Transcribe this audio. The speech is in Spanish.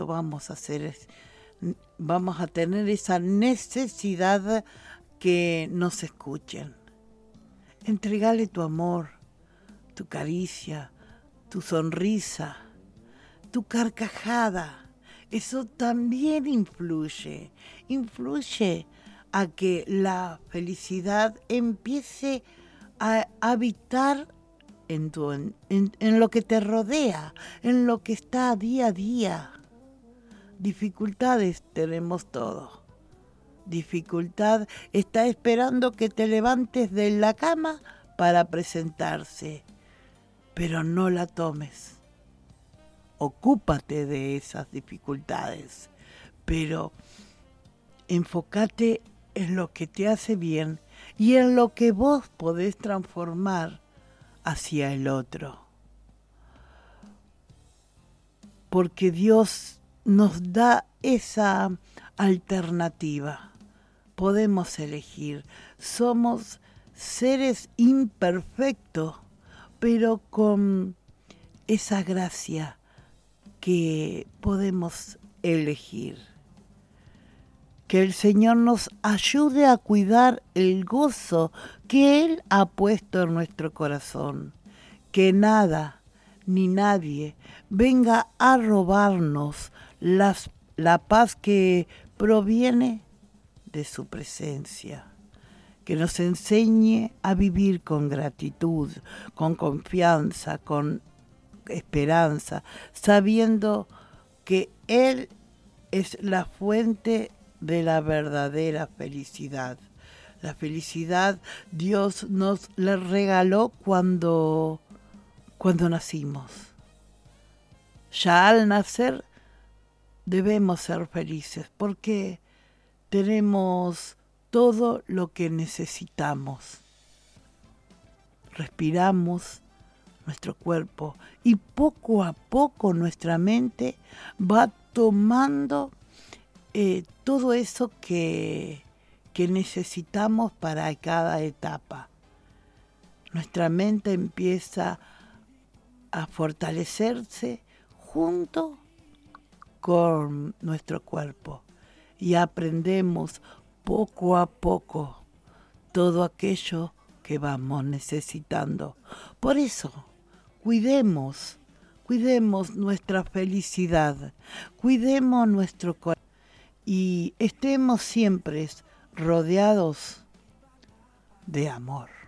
momento vamos a tener esa necesidad que nos escuchen. Entregale tu amor, tu caricia, tu sonrisa, tu carcajada. Eso también influye a que la felicidad empiece a habitar en lo que te rodea, en lo que está día a día. Dificultades tenemos todos. Dificultad está esperando que te levantes de la cama para presentarse, pero no la tomes. Ocúpate de esas dificultades, pero enfócate en lo que te hace bien y en lo que vos podés transformar hacia el otro. Porque Dios nos da esa alternativa. Podemos elegir. Somos seres imperfectos, pero con esa gracia que podemos elegir. Que el Señor nos ayude a cuidar el gozo que Él ha puesto en nuestro corazón. Que nada ni nadie venga a robarnos la paz que proviene de su presencia. Que nos enseñe a vivir con gratitud, con confianza, con esperanza, sabiendo que Él es la fuente de la verdadera felicidad. La felicidad Dios nos la regaló cuando nacimos. Ya al nacer debemos ser felices porque tenemos todo lo que necesitamos. Respiramos nuestro cuerpo y poco a poco nuestra mente va tomando todo eso que necesitamos para cada etapa. Nuestra mente empieza a fortalecerse junto con nuestro cuerpo y aprendemos poco a poco todo aquello que vamos necesitando. Por eso, cuidemos nuestra felicidad, cuidemos nuestro corazón y estemos siempre rodeados de amor.